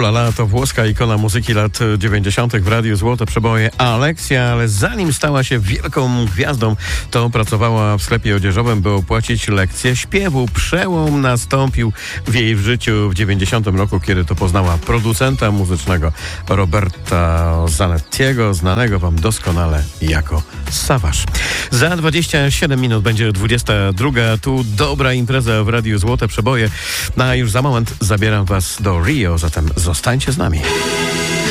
Ulala to włoska ikona muzyki lat 90. w Radiu Złote Przeboje Alexia, ale zanim stała się wielką gwiazdą, to pracowała w sklepie odzieżowym, by opłacić lekcję śpiewu. Przełom nastąpił w jej życiu w 90 roku, kiedy to poznała producenta muzycznego Roberta Zanettiego, znanego wam doskonale jako Savage. Za 27 minut będzie 22. Tu dobra impreza w Radiu Złote Przeboje. No a już za moment zabieram was do Rio, zatem zostańcie z nami.